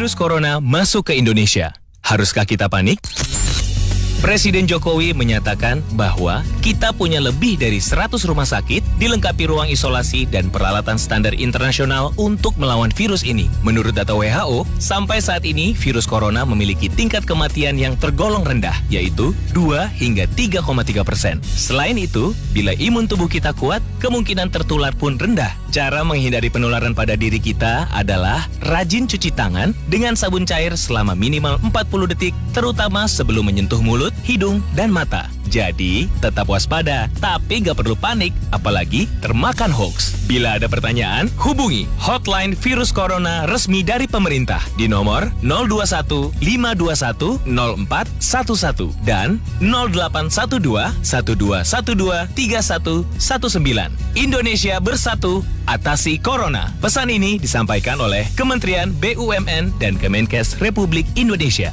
virus corona masuk ke Indonesia. Haruskah kita panik? Presiden Jokowi menyatakan bahwa kita punya lebih dari 100 rumah sakit, dilengkapi ruang isolasi dan peralatan standar internasional untuk melawan virus ini. Menurut data WHO, sampai saat ini virus corona memiliki tingkat kematian yang tergolong rendah, yaitu 2 hingga 3,3%. Selain itu, bila imun tubuh kita kuat, kemungkinan tertular pun rendah. Cara menghindari penularan pada diri kita adalah rajin cuci tangan dengan sabun cair selama minimal 40 detik, terutama sebelum menyentuh mulut, hidung, dan mata. Jadi, tetap waspada, tapi gak perlu panik, apalagi termakan hoax. Bila ada pertanyaan, hubungi hotline virus corona resmi dari pemerintah di nomor 021 521 0411 dan 0812 1212 3119. Indonesia bersatu, atasi corona. Pesan ini disampaikan oleh Kementerian BUMN dan Kemenkes Republik Indonesia.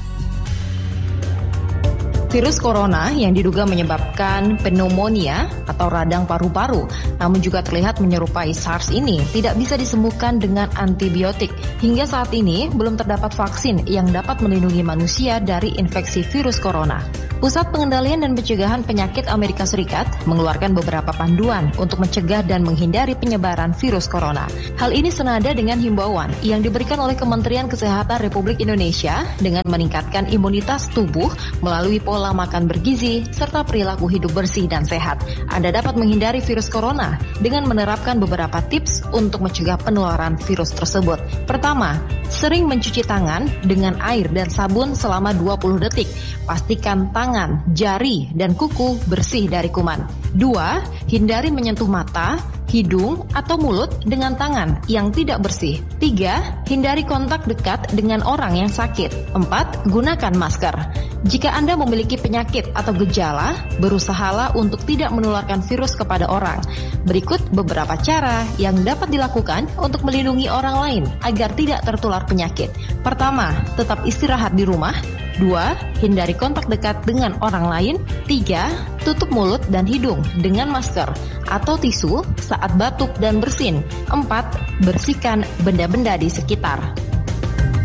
Virus corona yang diduga menyebabkan pneumonia atau radang paru-paru, namun juga terlihat menyerupai SARS ini, tidak bisa disembuhkan dengan antibiotik. Hingga saat ini, belum terdapat vaksin yang dapat melindungi manusia dari infeksi virus corona. Pusat Pengendalian dan Pencegahan Penyakit Amerika Serikat mengeluarkan beberapa panduan untuk mencegah dan menghindari penyebaran virus corona. Hal ini senada dengan himbauan yang diberikan oleh Kementerian Kesehatan Republik Indonesia dengan meningkatkan imunitas tubuh melalui pola makan bergizi serta perilaku hidup bersih dan sehat. Anda dapat menghindari virus corona dengan menerapkan beberapa tips untuk mencegah penularan virus tersebut. Pertama, sering mencuci tangan dengan air dan sabun selama 20 detik. Pastikan tangan, jari, dan kuku bersih dari kuman. 2. Hindari menyentuh mata, hidung, atau mulut dengan tangan yang tidak bersih. 3. Hindari kontak dekat dengan orang yang sakit. 4. Gunakan masker. Jika Anda memiliki penyakit atau gejala, berusahalah untuk tidak menularkan virus kepada orang. Berikut beberapa cara yang dapat dilakukan untuk melindungi orang lain agar tidak tertular penyakit. Pertama, tetap istirahat di rumah. 2. Hindari kontak dekat dengan orang lain. 3. Tutup mulut dan hidung dengan masker atau tisu saat batuk dan bersin. 4. Bersihkan benda-benda di sekitar.